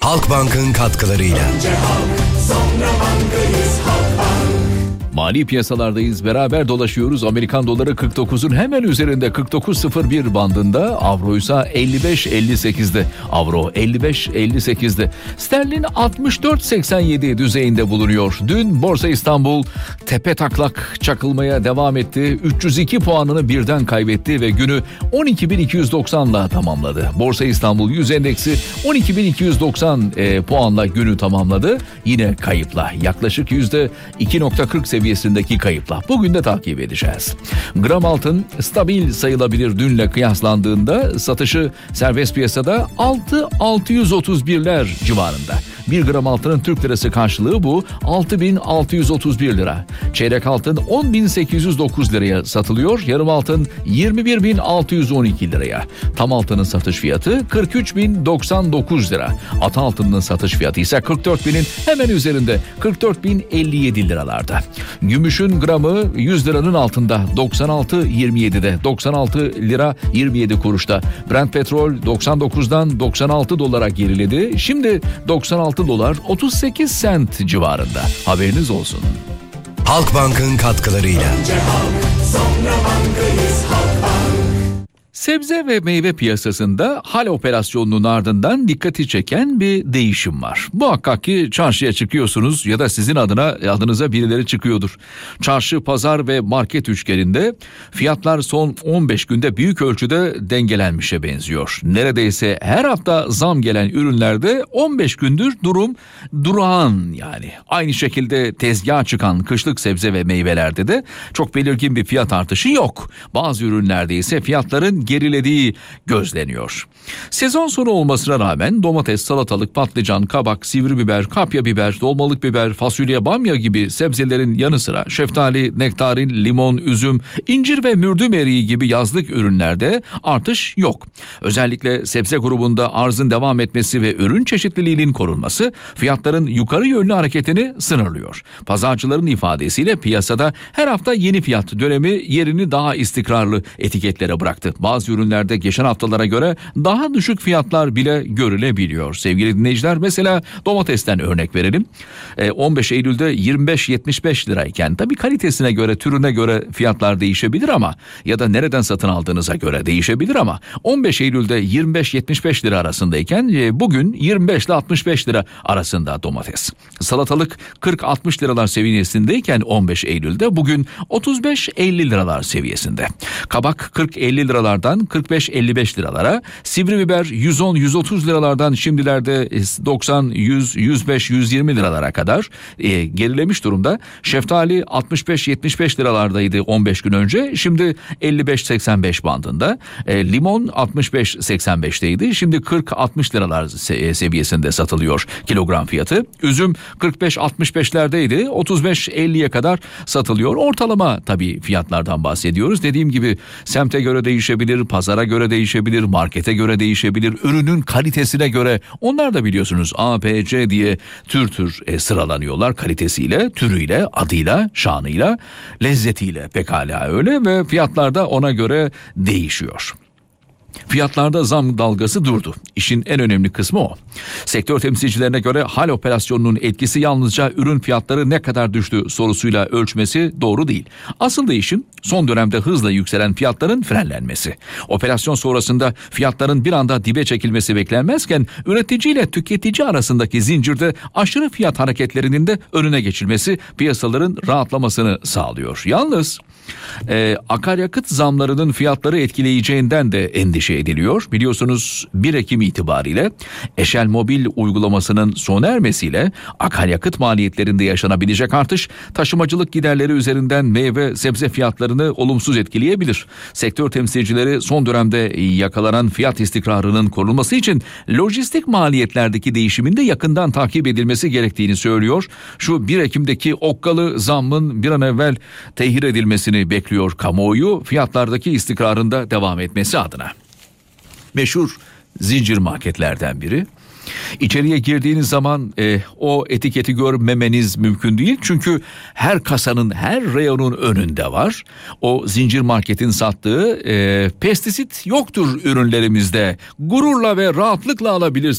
Halkbank'ın katkılarıyla. Önce halk, sonra bankayız, Halkbank. Mali piyasalardayız. Beraber dolaşıyoruz. Amerikan doları 49'un hemen üzerinde 49.01 bandında. Avro ise 55.58'de. Avro 55.58'de. Sterlin 64.87 düzeyinde bulunuyor. Dün Borsa İstanbul tepe taklak çakılmaya devam etti. 302 puanını birden kaybetti ve günü 12.290'la tamamladı. Borsa İstanbul 100 endeksi 12.290 puanla günü tamamladı. Yine kayıpla. Yaklaşık %2.40 seviyesindeki kayıpla. Bugün de takip edeceğiz. Gram altın stabil sayılabilir dünle kıyaslandığında satışı serbest piyasada 6.631'ler civarında. 1 gram altının Türk lirası karşılığı bu 6.631 lira. Çeyrek altın 10.809 liraya satılıyor. Yarım altın 21.612 liraya. Tam altının satış fiyatı 43.099 lira. Ata altının satış fiyatı ise 44.000'in hemen üzerinde 44.057 liralarda. Gümüşün gramı 100 liranın altında 96.27'de 96 lira 27 kuruşta. Brent petrol 99'dan 96 dolara geriledi. Şimdi 96 dolar 38 sent civarında. Haberiniz olsun. Halkbank'ın katkılarıyla. Önce halk, sonra bankayız, Halkbank. Sebze ve meyve piyasasında hal operasyonunun ardından dikkati çeken bir değişim var. Muhakkak ki çarşıya çıkıyorsunuz ya da sizin adınıza birileri çıkıyordur. Çarşı, pazar ve market üçgeninde fiyatlar son 15 günde büyük ölçüde dengelenmişe benziyor. Neredeyse her hafta zam gelen ürünlerde 15 gündür durum durağan yani. Aynı şekilde tezgaha çıkan kışlık sebze ve meyvelerde de çok belirgin bir fiyat artışı yok. Bazı ürünlerde ise fiyatların gerilediği gözleniyor. Sezon sonu olmasına rağmen domates, salatalık, patlıcan, kabak, sivri biber, kapya biber, dolmalık biber, fasulye, bamya gibi sebzelerin yanı sıra şeftali, nektarin, limon, üzüm, incir ve mürdüm eriği gibi yazlık ürünlerde artış yok. Özellikle sebze grubunda arzın devam etmesi ve ürün çeşitliliğinin korunması fiyatların yukarı yönlü hareketini sınırlıyor. Pazarcıların ifadesiyle piyasada her hafta yeni fiyat dönemi yerini daha istikrarlı etiketlere bıraktı. Bazı ürünlerde geçen haftalara göre daha düşük fiyatlar bile görülebiliyor. Sevgili dinleyiciler, mesela domatesten örnek verelim. 15 Eylül'de 25-75 lirayken tabii kalitesine göre, türüne göre fiyatlar değişebilir ama ya da nereden satın aldığınıza göre değişebilir ama 15 Eylül'de 25-75 lira arasındayken bugün 25 ile 65 lira arasında domates. Salatalık 40-60 liralar seviyesindeyken 15 Eylül'de bugün 35-50 liralar seviyesinde. Kabak 40-50 liralardan 45-55 liralara, sivri biber 110-130 liralardan şimdilerde 90-100-105-120 liralara kadar gerilemiş durumda. Şeftali 65-75 liralardaydı 15 gün önce, şimdi 55-85 bandında. Limon 65-85'teydi, şimdi 40-60 liralar seviyesinde satılıyor kilogram fiyatı. Üzüm 45-65'lerdeydi, 35-50'ye kadar satılıyor. Ortalama tabii fiyatlardan bahsediyoruz. Dediğim gibi semte göre değişebilir, pazara göre değişebilir, markete göre değişebilir, ürünün kalitesine göre. Onlar da biliyorsunuz A, B, C diye tür sıralanıyorlar kalitesiyle, türüyle, adıyla, şanıyla, lezzetiyle, pekala öyle ve fiyatlar da ona göre değişiyor. Fiyatlarda zam dalgası durdu. İşin en önemli kısmı o. Sektör temsilcilerine göre hal operasyonunun etkisi yalnızca ürün fiyatları ne kadar düştü sorusuyla ölçmesi doğru değil. Asıl değişim son dönemde hızla yükselen fiyatların frenlenmesi. Operasyon sonrasında fiyatların bir anda dibe çekilmesi beklenmezken üretici ile tüketici arasındaki zincirde aşırı fiyat hareketlerinin de önüne geçilmesi piyasaların rahatlamasını sağlıyor. Yalnız akaryakıt zamlarının fiyatları etkileyeceğinden de endişe ediliyor. Biliyorsunuz 1 Ekim itibariyle Eşel Mobil uygulamasının sona ermesiyle akaryakıt maliyetlerinde yaşanabilecek artış taşımacılık giderleri üzerinden meyve sebze fiyatlarını olumsuz etkileyebilir. Sektör temsilcileri son dönemde yakalanan fiyat istikrarının korunması için lojistik maliyetlerdeki değişimin de yakından takip edilmesi gerektiğini söylüyor. Şu 1 Ekim'deki okkalı zammın bir an evvel tehir edilmesini bekliyor kamuoyu, fiyatlardaki istikrarında devam etmesi adına. Meşhur zincir marketlerden biri. İçeriye girdiğiniz zaman o etiketi görmemeniz mümkün değil. Çünkü her kasanın, her reyonun önünde var. O zincir marketin sattığı pestisit yoktur ürünlerimizde. Gururla ve rahatlıkla alabilirsiniz.